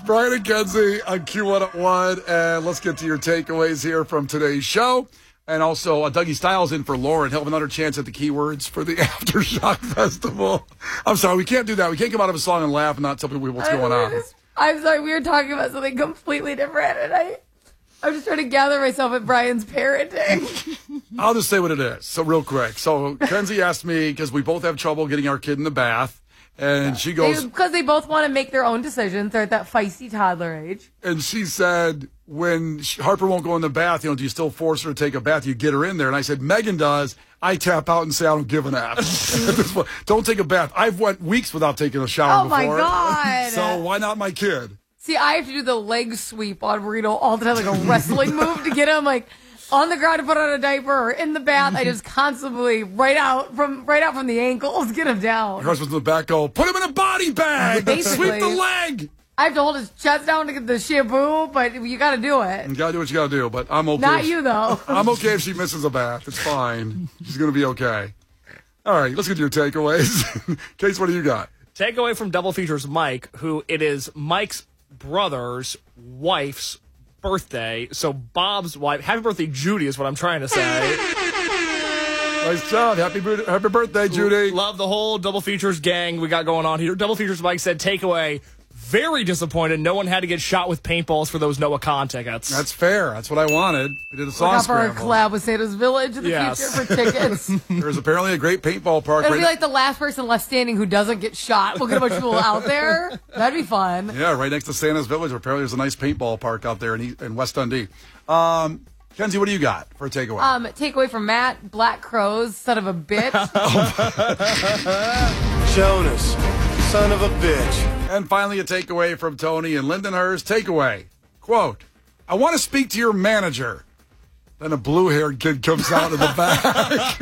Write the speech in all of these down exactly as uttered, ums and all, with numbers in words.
Brian and Kenzie on Q one oh one, and let's get to your takeaways here from today's show. And also, uh, Dougie Styles in for Lauren. He'll have another chance at the keywords for the Aftershock Festival. I'm sorry, we can't do that. We can't come out of a song and laugh and not tell people what's I going on. Just, I'm sorry, we were talking about something completely different, and I, I'm just trying to gather myself at Brian's parenting. I'll just say what it is. So real quick. So Kenzie asked me, because we both have trouble getting our kid in the bath. And she goes... Because they, they both want to make their own decisions. They're at that feisty toddler age. And she said, when she, Harper won't go in the bath, you know, do you still force her to take a bath? You get her in there. And I said, Megan does. I tap out and say, I don't give an F. Don't take a bath. I've went weeks without taking a shower oh before. Oh, my God. So why not my kid? See, I have to do the leg sweep on Reno all the time, like a wrestling move to get him, like... on the ground to put on a diaper or in the bath, I just constantly right out from right out from the ankles, get him down. Your husband's in the back go, put him in a body bag, sweep the leg. I have to hold his chest down to get the shampoo, but you got to do it. You got to do what you got to do, but I'm okay. Not if, you, though. I'm okay if she misses a bath. It's fine. She's going to be okay. All right, let's get to your takeaways. Case, what do you got? Takeaway from Double Features Mike, who it is Mike's brother's wife's birthday, so Bob's wife. Happy birthday, Judy, is what I'm trying to say. Nice job. Happy, happy birthday, Judy. Love the whole Double Features gang we got going on here. Double Features Mike said, takeaway, very disappointed. No one had to get shot with paintballs for those Noah Khan tickets. That's fair. That's what I wanted. We did a song Look out for our scramble. collab with Santa's Village in the Yes. future for tickets. There's apparently a great paintball park. It'll right be like the last person left standing who doesn't get shot. We'll get a bunch of people out there. That'd be fun. Yeah, right next to Santa's Village. Apparently there's a nice paintball park out there in, East, in West Dundee. Um, Kenzie, what do you got for a takeaway? Um, takeaway from Matt, Black Crows, son of a bitch. Jonas, son of a bitch. And finally, a takeaway from Tony and Lindenhurst. Takeaway, quote, I want to speak to your manager. Then a blue-haired kid comes out of the back.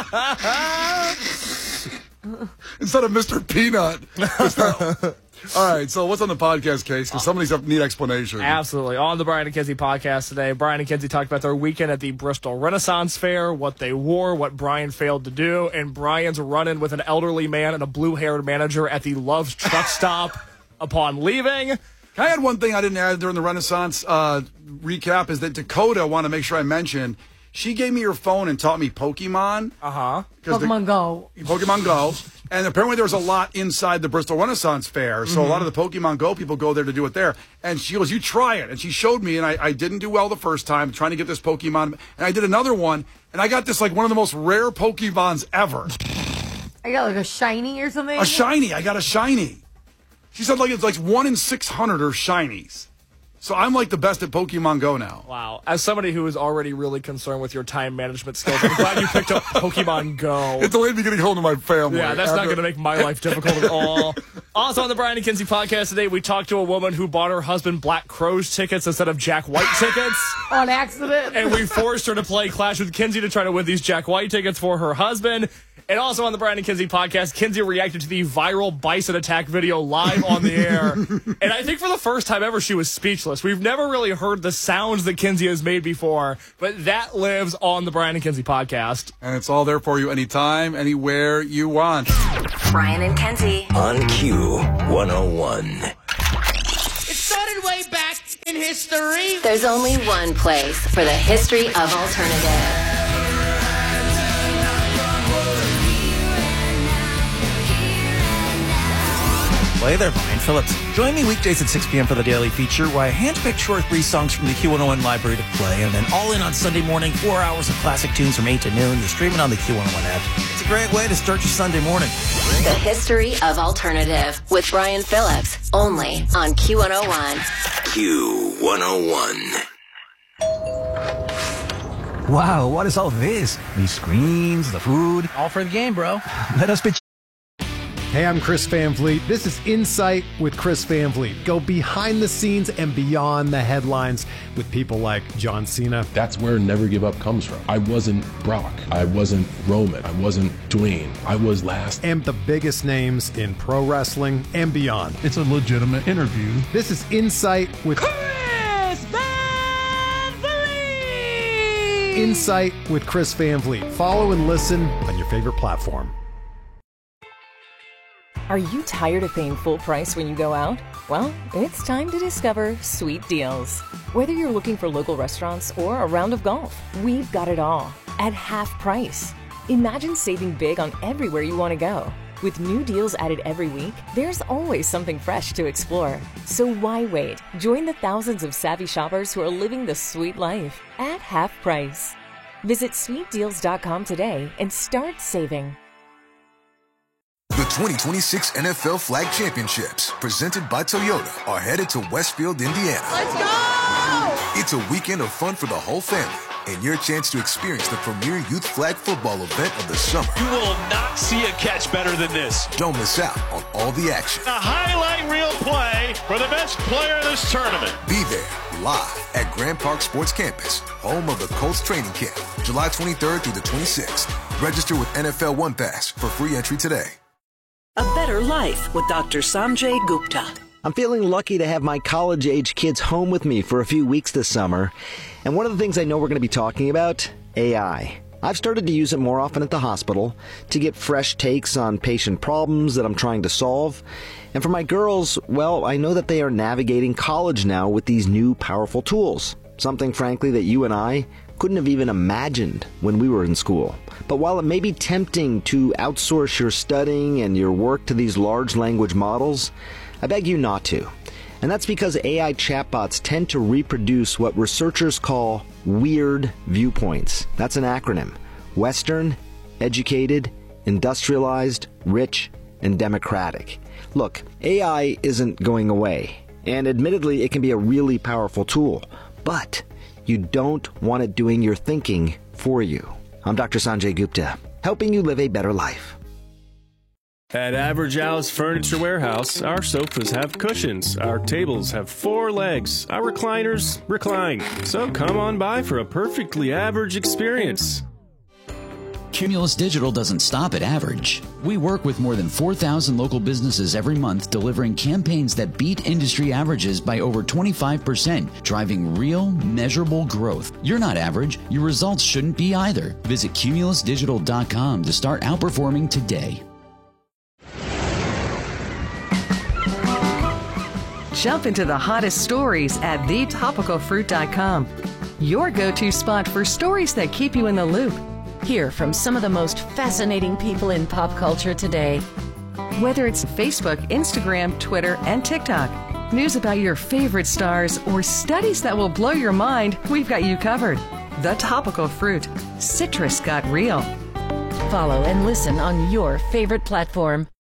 Instead of Mister Peanut. All right, so what's on the podcast case? Because some of these have need explanation. Absolutely. On the Brian and Kenzie podcast today, Brian and Kenzie talked about their weekend at the Bristol Renaissance Fair, what they wore, what Brian failed to do, and Brian's run-in with an elderly man and a blue-haired manager at the Love's truck stop upon leaving. I had one thing I didn't add during the Renaissance uh, recap is that Dakota, I want to make sure I mention, she gave me her phone and taught me Pokemon. Uh-huh. Pokemon the, Go. Pokemon Go. And apparently there's a lot inside the Bristol Renaissance Fair. So mm-hmm. a lot of the Pokemon Go people go there to do it there. And she goes, you try it. And she showed me, and I, I didn't do well the first time trying to get this Pokemon. And I did another one, and I got this like one of the most rare Pokemons ever. I got like a shiny or something? A shiny. I got a shiny. She said like it's like one in six hundred are shinies. So I'm like the best at Pokemon Go now. Wow. As somebody who is already really concerned with your time management skills, I'm glad you picked up Pokemon Go. It's delayed me getting home to my family. Yeah, that's After... not going to make my life difficult at all. Also on the Brian and Kenzie podcast today, we talked to a woman who bought her husband Black Crowes tickets instead of Jack White tickets. On accident. And we forced her to play Clash with Kenzie to try to win these Jack White tickets for her husband. And also on the Brian and Kenzie podcast, Kenzie reacted to the viral bison attack video live on the air. And I think for the first time ever, she was speechless. We've never really heard the sounds that Kenzie has made before, but that lives on the Brian and Kenzie podcast. And it's all there for you anytime, anywhere you want. Brian and Kenzie on Q one oh one. It started way back in history. There's only one place for the history of alternative. Hey there, Brian Phillips. Join me weekdays at six p.m. for the Daily Feature, where I handpick short three songs from the Q one oh one library to play, and then all in on Sunday morning, four hours of classic tunes from eight to noon. You're streaming on the Q one oh one app. It's a great way to start your Sunday morning. The history of alternative with Brian Phillips, only on Q one oh one. Q one oh one. Wow, what is all this? These screens, the food. All for the game, bro. Let us pitch. Hey, I'm Chris Van Vliet. This is Insight with Chris Van Vliet. Go behind the scenes and beyond the headlines with people like John Cena. That's where Never Give Up comes from. I wasn't Brock. I wasn't Roman. I wasn't Dwayne. I was last. And the biggest names in pro wrestling and beyond. It's a legitimate interview. This is Insight with Chris Van Vliet. Insight with Chris Van Vliet. Follow and listen on your favorite platform. Are you tired of paying full price when you go out? Well, it's time to discover Sweet Deals. Whether you're looking for local restaurants or a round of golf, we've got it all at half price. Imagine saving big on everywhere you want to go. With new deals added every week, there's always something fresh to explore. So why wait? Join the thousands of savvy shoppers who are living the sweet life at half price. Visit sweet deals dot com today and start saving. The twenty twenty-six N F L Flag Championships, presented by Toyota, are headed to Westfield, Indiana. Let's go! It's a weekend of fun for the whole family, and your chance to experience the premier youth flag football event of the summer. You will not see a catch better than this. Don't miss out on all the action. A highlight reel play for the best player of this tournament. Be there, live at Grand Park Sports Campus, home of the Colts training camp, July twenty-third through the twenty-sixth. Register with N F L One Pass for free entry today. A better life with Doctor Sanjay Gupta. I'm feeling lucky to have my college-age kids home with me for a few weeks this summer. And one of the things I know we're going to be talking about, A I. I've started to use it more often at the hospital to get fresh takes on patient problems that I'm trying to solve. And for my girls, well, I know that they are navigating college now with these new powerful tools. Something, frankly, that you and I couldn't have even imagined when we were in school. But while it may be tempting to outsource your studying and your work to these large language models, I beg you not to. And that's because A I chatbots tend to reproduce what researchers call weird viewpoints. That's an acronym. Western, educated, industrialized, rich, and democratic. Look, A I isn't going away. And admittedly, it can be a really powerful tool. But you don't want it doing your thinking for you. I'm Doctor Sanjay Gupta, helping you live a better life. At Average Alice Furniture Warehouse, our sofas have cushions, our tables have four legs, our recliners recline. So come on by for a perfectly average experience. Cumulus Digital doesn't stop at average. We work with more than four thousand local businesses every month, delivering campaigns that beat industry averages by over twenty-five percent, driving real, measurable growth. You're not average. Your results shouldn't be either. Visit cumulus digital dot com to start outperforming today. Jump into the hottest stories at the topical fruit dot com. Your go-to spot for stories that keep you in the loop. Hear from some of the most fascinating people in pop culture today. Whether it's Facebook, Instagram, Twitter, and TikTok, news about your favorite stars, or studies that will blow your mind, we've got you covered. The Topical Fruit. Citrus got real. Follow and listen on your favorite platform.